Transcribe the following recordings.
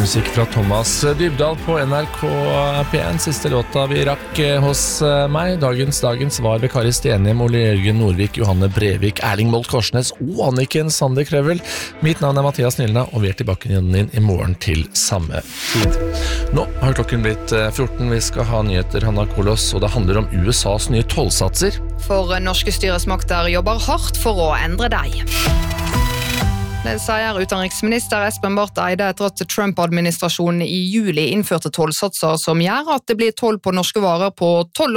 Musikk fra Thomas Dybdahl på NRK P1. Siste låta vi rakk hos meg. Dagens var ved Kari Stenhjem, Ole Jørgen Nordvik, Johanne Brevik, Erling Molt Korsnes og Anniken Sander Krøvel. Mitt navn Mathias Nilna, og vi tilbake igjen I morgen til samme tid. Nå har klokken blitt 14. Vi skal ha nyheter, Hanna Kolos, og det handler om USAs nye tollsatser. For norske styresmakter jobber hardt for å endre deg. Det sier utenriksminister Espen Barth Eide etter at Trump-administrasjonen I juli innførte tollsatser som gjør at det blir toll på norske varer på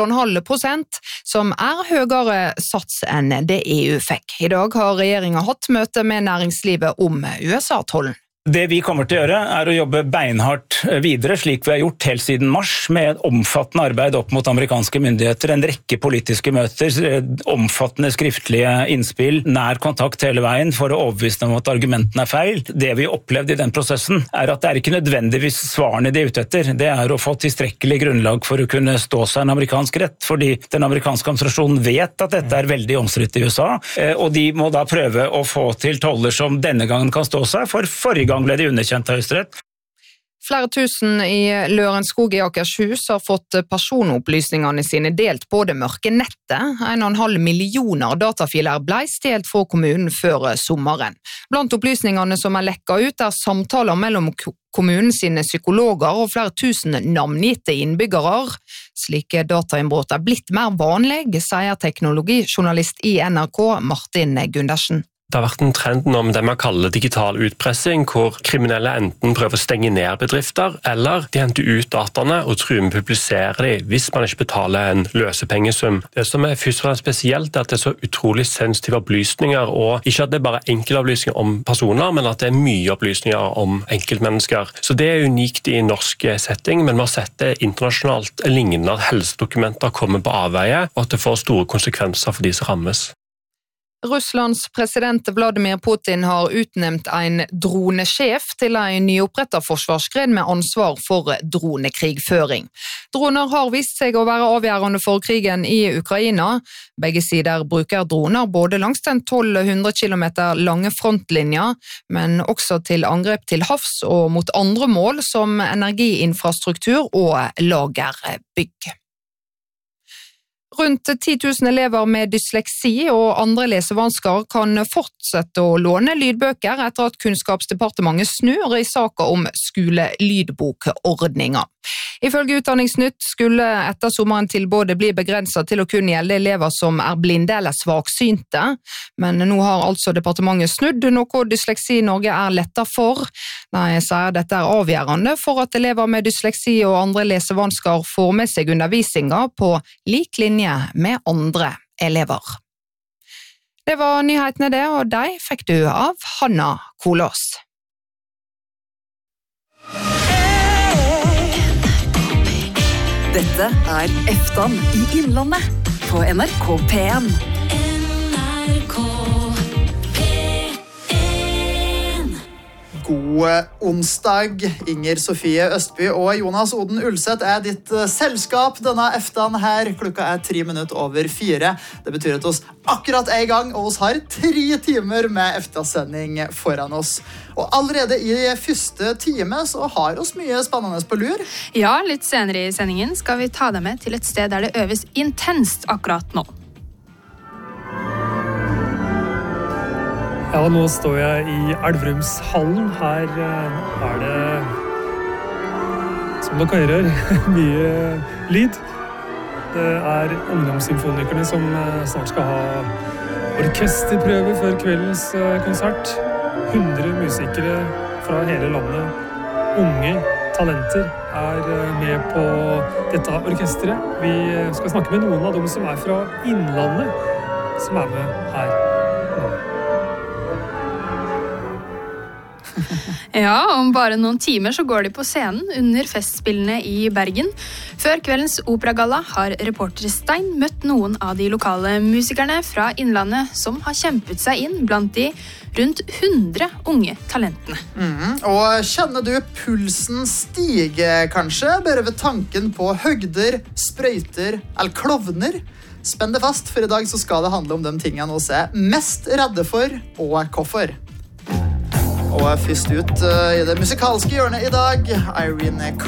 12,5%, som høyere sats enn det EU fikk. I dag har regjeringen hatt møte med næringslivet om USA-tollen. Det vi kommer til å gjøre å jobbe beinhardt videre, slik vi har gjort helt siden mars, med et omfattende arbeid opp mot amerikanske myndigheter, en rekke politiske møter, omfattende skriftlige innspill, nær kontakt hele veien for å overbevise dem om at argumentene feil. Det vi opplevde I den prosessen at det ikke nødvendigvis svarene de ute etter, det å få tilstrekkelig grunnlag for å kunne stå seg en amerikansk rett, fordi den amerikanske administrasjonen vet at dette veldig omstridt I USA, og de må da prøve å få til toller som denne gangen kan stå seg, for forrige gang ble de underkjent av Høyesterett. Flere tusen I Lørenskog I Akershus har fått personopplysningene sine delt på det mørke nettet. 1,5 millioner datafiler ble stjelt fra kommunen før sommeren. Blant opplysningene som lekket ut samtaler mellom kommunen sine psykologer og flere tusen navngitte innbyggere. Slike datainnbrott blitt mer vanlig, sier teknologijournalist I NRK Martin Gundersen. Det har vært en trend om det man kaller digital utpressing, hvor kriminelle enten prøver å stenge ned bedrifter, eller de henter ut dataene og truer med å publisere dem hvis man ikke betaler en løsepengesum. Det som først og fremst spesielt at det så utrolig sensitive opplysninger, og ikke at det bare enkeltopplysninger om personer, men at det mye opplysninger om enkeltmennesker. Så det unikt I norsk setting, men vi har sett det internasjonalt lignende at helsedokumenter kommer på avveie, og at det får store konsekvenser for de som rammes. Russlands president Vladimir Putin har utnevnt en dronesjef til en nyopprettet forsvarsgren med ansvar for dronekrigføring. Droner har vist seg å være avgjørende for krigen I Ukraina. Begge sider bruker droner både langs den 1200 kilometer lange frontlinja, men også til angrep til havs og mot andre mål som energiinfrastruktur og lagerbygg. Rundt 10 000 elever med dysleksi og andre lesevansker kan fortsette å låne lydbøker etter at Kunnskapsdepartementet snur I saker om skolelydbokordninger. Ifølge Utdanningsnytt skulle etter sommeren tilbudet bli begrenset til å kunne gjelde elever som blinde eller svaksynte, men nå har altså departementet snudd, noe Dysleksi Norge lettet for. De sier dette avgjørende for at elever med dysleksi og andre lesevansker får med seg undervisninger på lik linje med andre elever. Det var nyhetene det, og de fikk du av Hanna Kolos. Dette Eftan I Innlandet på NRK P1. NRK P1. God onsdag, Inger Sofie Østby og Jonas Oden Ulseth ditt selskap denne eftan her. Klokka 4:03. Det betyr at oss akkurat en gang, og oss har 3 timer med eftasending foran oss. Og allerede I første time så har oss mye spennende på lur. Ja, litt senere I sendingen skal vi ta deg med til et sted der det øves intenst akkurat nå. Ja, nå står jeg I Elverumshallen. Her det, som dere hører, mye lyd. Det ungdomssymfonikerne som snart skal ha orkesterprøve før kveldens konsert. 100 musikere fra hele landet, unge talenter, med på dette orkestret. Vi skal snakke med noen av dem som fra Innlandet, som med her. Ja, om bare noen timer så går de på scenen under festspillene I Bergen. Før kveldens operagalla har reporter Stein møtt noen av de lokale musikerne fra Innlandet som har kjempet seg inn blant de rundt 100 unge talentene. Og kjenner du pulsen stige kanskje, bare ved tanken på høgder, sprøyter eller klovner? Spenn det fast, for I dag så skal det handle om de tingene vi mest redde for og hvorfor. Og først ut i det musikalske hjørnet i dag, Irene